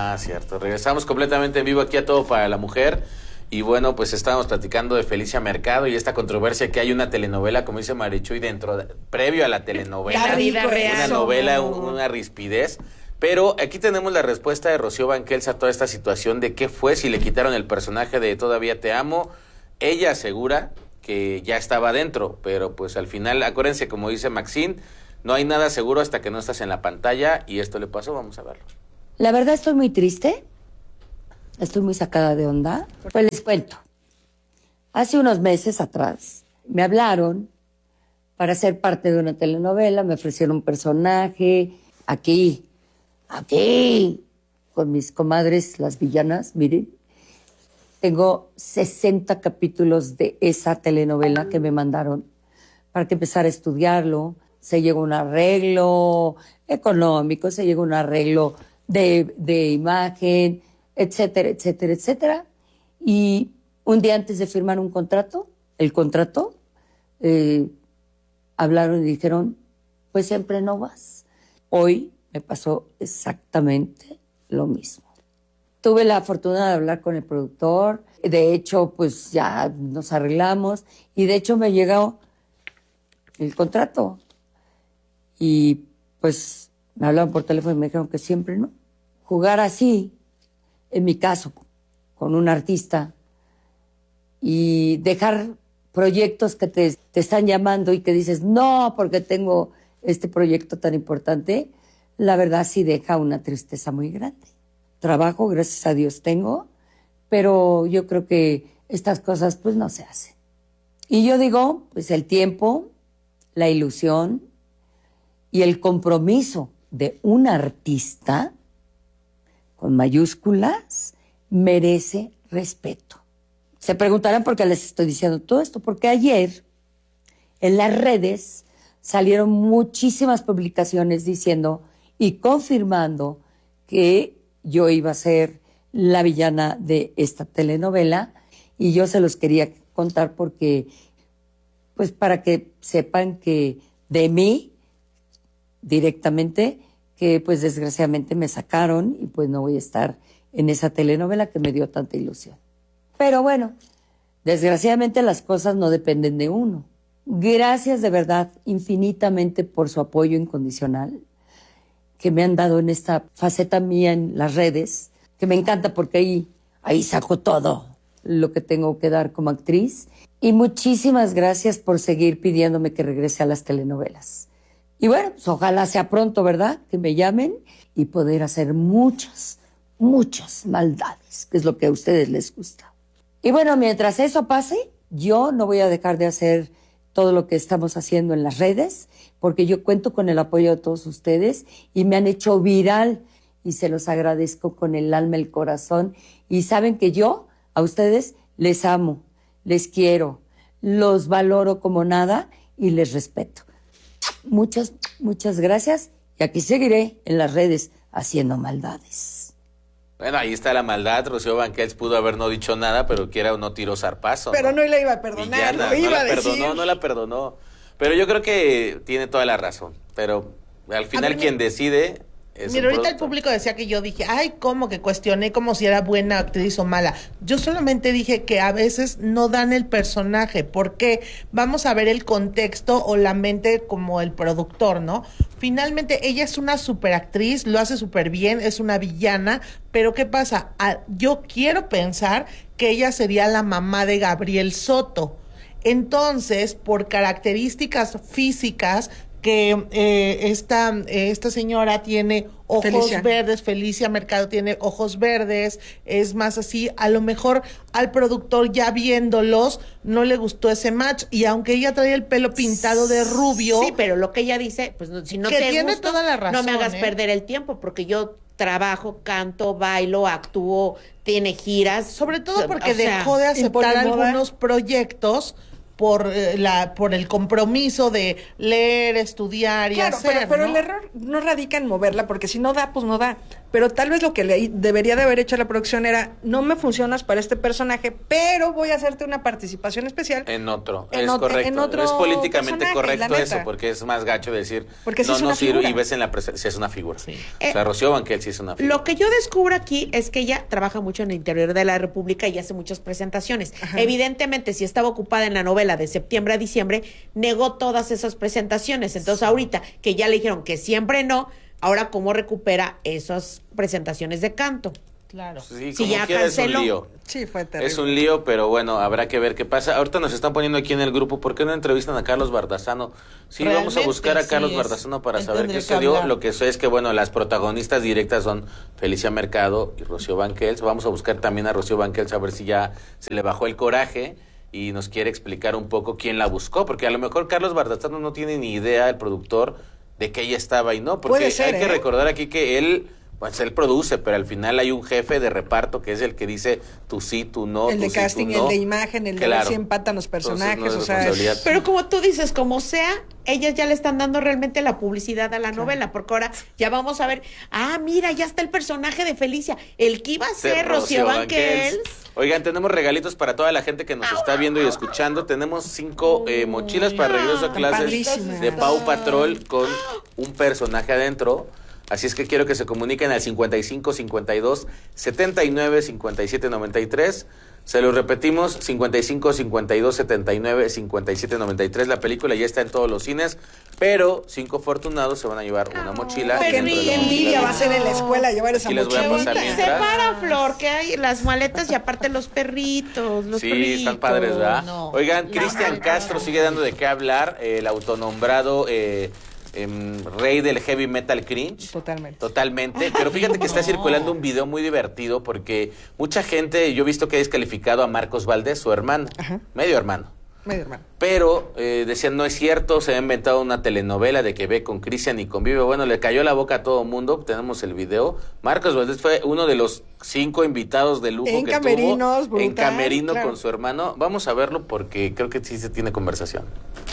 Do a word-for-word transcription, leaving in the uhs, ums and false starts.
Ah, cierto. Regresamos completamente en vivo aquí a Todo para la Mujer. Y bueno, pues estábamos platicando de Felicia Mercado y esta controversia que hay una telenovela, como dice Marichuy, dentro, de, previo a la telenovela. La vida real. Una novela, una rispidez. Pero aquí tenemos la respuesta de Rocío Banquels a toda esta situación de qué fue, si le quitaron el personaje de Todavía te amo. Ella asegura que ya estaba dentro, pero pues al final, acuérdense, como dice Maxine, no hay nada seguro hasta que no estás en la pantalla y esto le pasó, vamos a verlo. La verdad estoy muy triste. Estoy muy sacada de onda. Pues les cuento. Hace unos meses atrás me hablaron para ser parte de una telenovela, me ofrecieron un personaje aquí, aquí, con mis comadres, las villanas, miren. Tengo sesenta capítulos de esa telenovela que me mandaron para que empezara a estudiarlo. Se llegó a un arreglo económico, se llegó a un arreglo de, de imagen, etcétera, etcétera, etcétera. Y un día antes de firmar un contrato, el contrato, eh, hablaron y dijeron, pues siempre no vas. Hoy me pasó exactamente lo mismo. Tuve la fortuna de hablar con el productor, de hecho, pues ya nos arreglamos, y de hecho me llegó el contrato. Y pues me hablaron por teléfono y me dijeron que siempre no. Jugar así, en mi caso, con un artista, y dejar proyectos que te, te están llamando y que dices, no, porque tengo este proyecto tan importante, la verdad sí deja una tristeza muy grande. Trabajo, gracias a Dios tengo, pero yo creo que estas cosas pues no se hacen. Y yo digo, pues el tiempo, la ilusión y el compromiso de un artista con mayúsculas, merece respeto. Se preguntarán por qué les estoy diciendo todo esto, porque ayer en las redes salieron muchísimas publicaciones diciendo y confirmando que yo iba a ser la villana de esta telenovela, y yo se los quería contar porque, pues para que sepan que de mí, directamente, que pues desgraciadamente me sacaron y pues no voy a estar en esa telenovela que me dio tanta ilusión. Pero bueno, desgraciadamente las cosas no dependen de uno. Gracias de verdad infinitamente por su apoyo incondicional que me han dado en esta faceta mía en las redes, que me encanta porque ahí, ahí saco todo lo que tengo que dar como actriz. Y muchísimas gracias por seguir pidiéndome que regrese a las telenovelas. Y bueno, pues ojalá sea pronto, ¿verdad? Que me llamen y poder hacer muchas, muchas maldades, que es lo que a ustedes les gusta. Y bueno, mientras eso pase, yo no voy a dejar de hacer todo lo que estamos haciendo en las redes, porque yo cuento con el apoyo de todos ustedes y me han hecho viral y se los agradezco con el alma, el corazón. Y saben que yo a ustedes les amo, les quiero, los valoro como nada y les respeto. Muchas, muchas gracias, y aquí seguiré en las redes haciendo maldades. Bueno, ahí está la maldad. Rocío Banquels pudo haber no dicho nada, pero quiera o no tiró zarpazo. Pero no, no la iba a perdonar, Villana, lo iba no a la decir. perdonó, no la perdonó. Pero yo creo que tiene toda la razón. Pero al final quien me... decide... Es Mira, ahorita el público decía que yo dije, ay, ¿cómo que cuestioné como si era buena actriz o mala? Yo solamente dije que a veces no dan el personaje, porque vamos a ver el contexto o la mente como el productor, ¿no? Finalmente, ella es una superactriz, lo hace súper bien, es una villana, pero ¿qué pasa? Ah, yo quiero pensar que ella sería la mamá de Gabriel Soto. Entonces, por características físicas, que eh, esta, eh, esta señora tiene ojos Felicia. verdes, Felicia Mercado tiene ojos verdes, es más así, a lo mejor al productor ya viéndolos no le gustó ese match, y aunque ella trae el pelo pintado de rubio... Sí, pero lo que ella dice, pues si no que te tiene gusta, toda la razón, no me hagas ¿eh? perder el tiempo, porque yo trabajo, canto, bailo, actúo, tiene giras. Sobre todo porque o sea, dejó de aceptar algunos proyectos por eh, la por el compromiso de leer, estudiar y Claro, hacer, pero, pero ¿no? el error no radica en moverla, porque si no da, pues no da. Pero tal vez lo que le, debería de haber hecho la producción era, no me funcionas para este personaje, pero voy a hacerte una participación especial. En otro, En es ot- correcto. en otro es políticamente personaje, correcto la eso, neta. porque es más gacho decir, Porque sí no, es no una sirve, figura. y ves en la presencia, es una figura. Sí. O sea, Rocío Banquel sí es una figura. Lo que yo descubro aquí es que ella trabaja mucho en el interior de la República y hace muchas presentaciones. Ajá. Evidentemente, si estaba ocupada en la novela de septiembre a diciembre, negó todas esas presentaciones. Entonces, ahorita que ya le dijeron que siempre no, ahora cómo recupera esas presentaciones de canto. Claro. Sí, Si como ya quiera es un canceló. lío. Sí, fue terrible. Es un lío, pero bueno, habrá que ver qué pasa. Ahorita nos están poniendo aquí en el grupo, ¿por qué no entrevistan a Carlos Bardazano? Sí, vamos a Realmente, buscar a sí Carlos es. Bardazano para Él saber tendría qué que se dio. hablar. Lo que sé es que, bueno, las protagonistas directas son Felicia Mercado y Rocío Banquels. Vamos a buscar también a Rocío Banquels a ver si ya se le bajó el coraje y nos quiere explicar un poco quién la buscó, porque a lo mejor Carlos Bardazano no tiene ni idea, el productor, de que ella estaba y no, porque Puede ser, hay que ¿eh? recordar aquí que él... Pues él produce, pero al final hay un jefe de reparto que es el que dice tú sí, tú no, el tú de sí, casting, tú no. el de imagen, el de Claro. ver si empatan los personajes, Entonces, no es o sea, responsabilidad. es- Pero como tú dices, como sea, ellas ya le están dando realmente la publicidad a la novela, porque ahora ya vamos a ver, ah, mira, ya está el personaje de Felicia, el que iba a ser Rocío Banquels. Oigan, tenemos regalitos para toda la gente que nos está viendo y escuchando. Tenemos cinco eh, mochilas para regreso a clases padrísimas. de Pau Patrol con un personaje adentro. Así es que quiero que se comuniquen al cincuenta y cinco, cincuenta y dos, setenta y nueve, cincuenta y siete, noventa y tres. Se lo repetimos, cincuenta y cinco, cincuenta y dos, setenta y nueve, cincuenta y siete, noventa y tres. La película ya está en todos los cines, pero cinco afortunados se van a llevar una mochila. qué, dentro de la qué mochila envidia de- va a ser en la escuela llevar esa Aquí les voy a mochila. pasar mientras. Separa, Flor, que hay las maletas y aparte los perritos, los Sí, perritos. están padres, ¿verdad? No. Oigan, No, Cristian no, no. Castro sigue dando de qué hablar, eh, el autonombrado eh, em, rey del heavy metal cringe. Totalmente. Totalmente, pero fíjate que está circulando un video muy divertido porque mucha gente, yo he visto que ha descalificado a Marcos Valdés, su hermano, Ajá. medio hermano. Medio hermano. Pero eh, decían, no es cierto, se ha inventado una telenovela de que ve con Cristian y convive. Bueno, le cayó la boca a todo mundo, tenemos el video. Marcos Valdés fue uno de los cinco invitados de lujo En que camerinos, tuvo en brutal, camerino claro. con su hermano. Vamos a verlo porque creo que sí se tiene conversación.